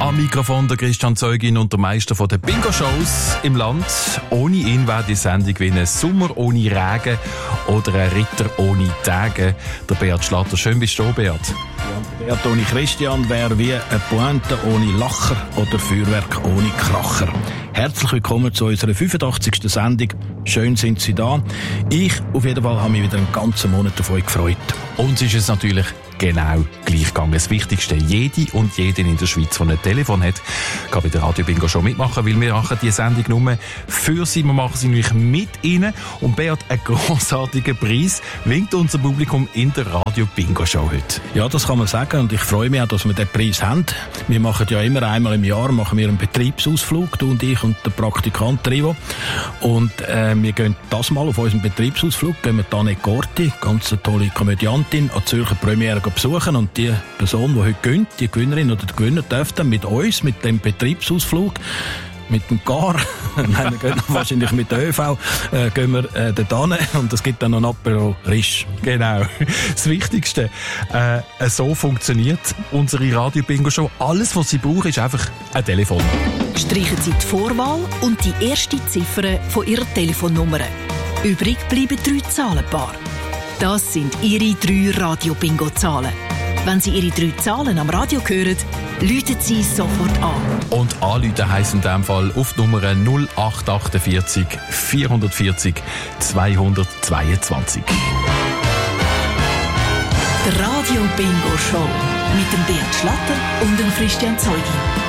Am Mikrofon der Christian Zeugin und der Meister der Bingo-Shows im Land. Ohne ihn wäre die Sendung wie ein Sommer ohne Regen oder ein Ritter ohne Tage. Der Beat Schlatter. Schön bist du da, Beat. Ja, Beat ohne Christian wäre wie eine Pointe ohne Lacher oder Feuerwerk ohne Kracher. Herzlich willkommen zu unserer 85. Sendung. Schön sind Sie da. Ich auf jeden Fall habe mich wieder einen ganzen Monat davon gefreut. Uns ist es natürlich genau gleich gegangen. Das Wichtigste, jede und jeden in der Schweiz, der ein Telefon hat, kann bei der Radio Bingo schon mitmachen, weil wir machen die Sendung nur für Sie. Wir machen sie nämlich mit Ihnen. Und Beat, einen grossartigen Preis winkt unser Publikum in der Radio Bingo Show heute. Ja, das kann man sagen. Und ich freue mich auch, dass wir den Preis haben. Wir machen ja immer einmal im Jahr einen Betriebsausflug, du und ich und der Praktikant Trivo. Und wir gehen das mal auf unserem Betriebsausflug, gehen wir Tanette Gorti, ganz eine tolle Komödiantin, an die Zürcher Premiere besuchen. Und die Person, die heute gönnt, die Gewinnerin oder der Gewinner, darf dann mit uns, mit dem Betriebsausflug, mit dem Car, nein, wir gehen wahrscheinlich mit der ÖV, gehen wir dort hin und es gibt dann noch ein Apero Risch. Genau. Das Wichtigste, so funktioniert unsere Radio-Bingo-Show. Alles, was Sie brauchen, ist einfach ein Telefon. Streichen Sie die Vorwahl und die erste Ziffer von Ihrer Telefonnummer. Übrig bleiben 3 Zahlenpaare. Das sind Ihre 3 Radio-Bingo-Zahlen. Wenn Sie Ihre 3 Zahlen am Radio hören, läuten Sie sofort an. Und anrufen heisst in diesem Fall auf die Nummer 0848 440 222. Die Radio Bingo Show mit dem Beat Schlatter und dem Christian Zeugin.